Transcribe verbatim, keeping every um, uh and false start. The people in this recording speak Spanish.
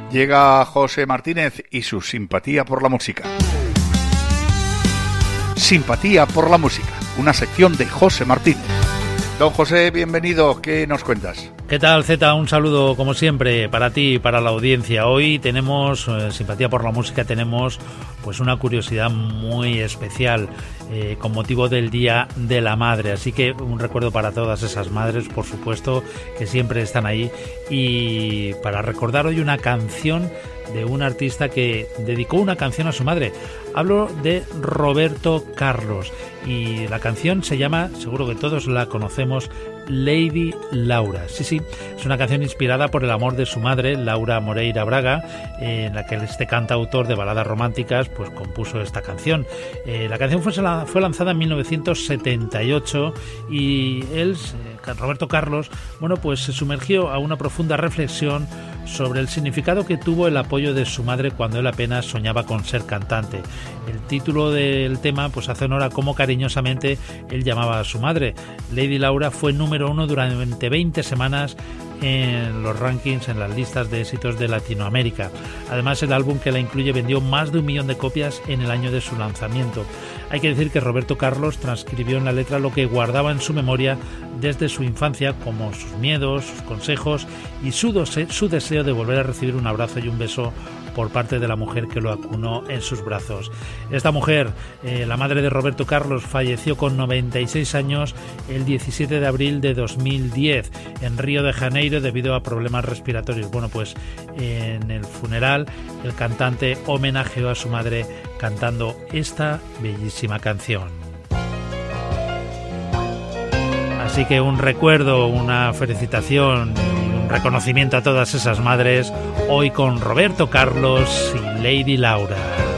Llega José Martínez y su simpatía por la música. Simpatía por la música, una sección de José Martínez. Don José, bienvenido, ¿qué nos cuentas? ¿Qué tal, Zeta? Un saludo, como siempre, para ti y para la audiencia. Hoy tenemos, eh, simpatía por la música, tenemos pues una curiosidad muy especial eh, con motivo del Día de la Madre. Así que un recuerdo para todas esas madres, por supuesto, que siempre están ahí. Y para recordar hoy una canción de un artista que dedicó una canción a su madre. Hablo de Roberto Carlos y la canción se llama, seguro que todos la conocemos, Lady Laura. Sí, sí, es una canción inspirada por el amor de su madre, Laura Moreira Braga, eh, en la que este cantautor de baladas románticas pues compuso esta canción. Eh, la canción fue, fue lanzada en mil novecientos setenta y ocho y él, eh, Roberto Carlos, bueno, pues se sumergió a una profunda reflexión sobre el significado que tuvo el apoyo de su madre cuando él apenas soñaba con ser cantante. El título del tema pues hace honor a cómo cariñosamente él llamaba a su madre. Lady Laura fue número uno durante veinte semanas en los rankings, en las listas de éxitos de Latinoamérica. Además, el álbum que la incluye vendió más de un millón de copias en el año de su lanzamiento. Hay que decir que Roberto Carlos transcribió en la letra lo que guardaba en su memoria desde su infancia, como sus miedos, sus consejos y su, dose, su deseo de volver a recibir un abrazo y un beso por parte de la mujer que lo acunó en sus brazos. Esta mujer, eh, la madre de Roberto Carlos, falleció con noventa y seis años el diecisiete de abril de dos mil diez en Río de Janeiro debido a problemas respiratorios. Bueno, pues en el funeral el cantante homenajeó a su madre cantando esta bellísima canción. Así que un recuerdo, una felicitación y un reconocimiento a todas esas madres, hoy con Roberto Carlos y Lady Laura.